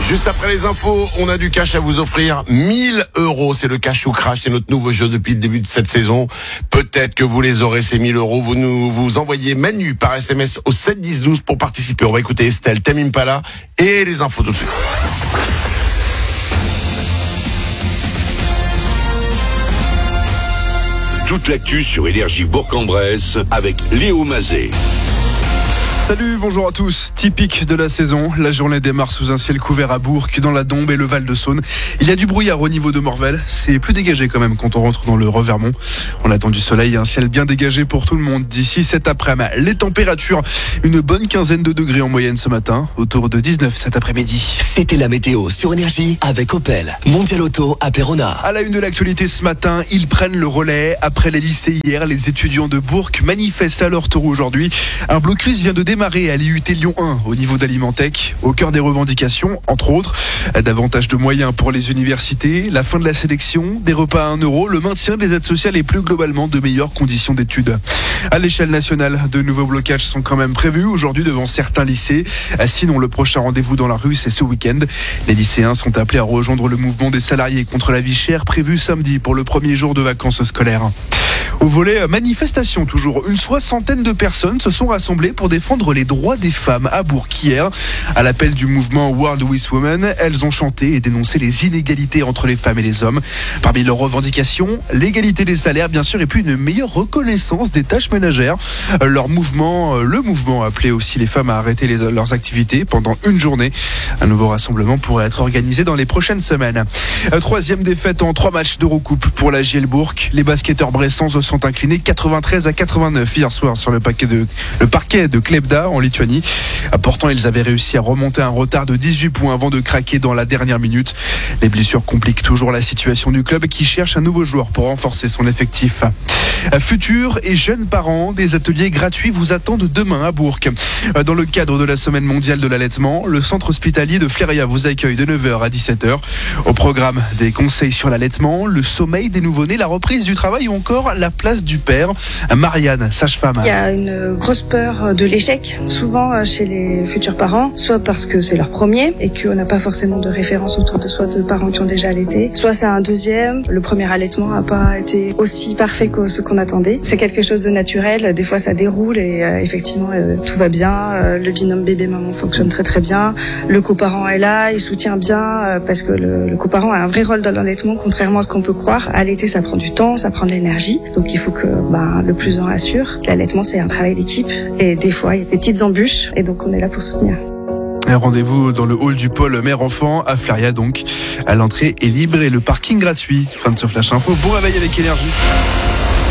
Juste après les infos, on a du cash à vous offrir. 1000 €, c'est le Cash ou Crash, c'est notre nouveau jeu depuis le début de cette saison. Peut-être que vous les aurez, ces 1000 €. Vous envoyez Manu par SMS au 7 10 12 pour participer. On va écouter Estelle, Tame Impala et les infos tout de suite. Toute l'actu sur Énergie Bourg-en-Bresse avec Léo Mazet. Salut, bonjour à tous. Typique de la saison, la journée démarre sous un ciel couvert à Bourg, dans la Dombe et le Val-de-Saône. Il y a du brouillard au niveau de Morvel. C'est plus dégagé quand même quand on rentre dans le Revermont. On attend du soleil et un ciel bien dégagé pour tout le monde d'ici cet après-midi. Les températures, une bonne quinzaine de degrés en moyenne ce matin, autour de 19 cet après-midi. C'était la météo sur Énergie avec Opel. Mondial Auto à Péronne. À la une de l'actualité ce matin, ils prennent le relais. Après les lycées hier, les étudiants de Bourg manifestent à leur tour aujourd'hui. Un blocus vient de démarrer à l'IUT Lyon 1 au niveau d'Alimentec. Au cœur des revendications, entre autres, davantage de moyens pour les universités, la fin de la sélection, des repas à 1 €, le maintien des aides sociales et plus globalement de meilleures conditions d'études. À l'échelle nationale, de nouveaux blocages sont quand même prévus aujourd'hui devant certains lycées. Sinon, le prochain rendez-vous dans la rue, c'est ce week-end. Les lycéens sont appelés à rejoindre le mouvement des salariés contre la vie chère prévu samedi pour le premier jour de vacances scolaires. Au volet manifestation, toujours, une soixantaine de personnes se sont rassemblées pour défendre les droits des femmes à Bourg hier. À l'appel du mouvement World with Women, elles ont chanté et dénoncé les inégalités entre les femmes et les hommes. Parmi leurs revendications, l'égalité des salaires, bien sûr, et puis une meilleure reconnaissance des tâches ménagères. Le mouvement appelait aussi les femmes à arrêter leurs activités pendant une journée. Un nouveau rassemblement pourrait être organisé dans les prochaines semaines. Troisième défaite en 3 matchs d'Eurocoupe pour la JL Bourg. Les basketteurs bressans se sont inclinés 93-89 hier soir sur le parquet de Klebda en Lituanie. Pourtant, ils avaient réussi à remonter un retard de 18 points avant de craquer dans la dernière minute. Les blessures compliquent toujours la situation du club qui cherche un nouveau joueur pour renforcer son effectif. Futurs et jeunes parents, des ateliers gratuits vous attendent demain à Bourg. Dans le cadre de la semaine mondiale de l'allaitement, le centre hospitalier de Fléria vous accueille de 9h à 17h. Au programme, des conseils sur l'allaitement, le sommeil des nouveau-nés, la reprise du travail ou encore la place du père. Marianne, sage-femme. Il y a une grosse peur de l'échec, souvent chez les futurs parents, soit parce que c'est leur premier et qu'on n'a pas forcément de référence autour de soi de parents qui ont déjà allaité, soit c'est un deuxième. Le premier allaitement n'a pas été aussi parfait que ce qu'on attendait. C'est quelque chose de naturel, des fois ça déroule et effectivement tout va bien. Le binôme bébé-maman fonctionne très très bien. Le coparent est là, il soutient bien parce que le coparent a un vrai rôle dans l'allaitement, contrairement à ce qu'on peut croire. Allaiter, ça prend du temps, ça prend de l'énergie. Donc il faut que le plus en rassure. L'allaitement, c'est un travail d'équipe et des fois, il y a des petites embûches et donc on est là pour soutenir. Un rendez-vous dans le hall du pôle mère-enfant à Fléria donc. L'entrée est libre et le parking gratuit. Fin de ce flash info. Bon réveil avec Énergie.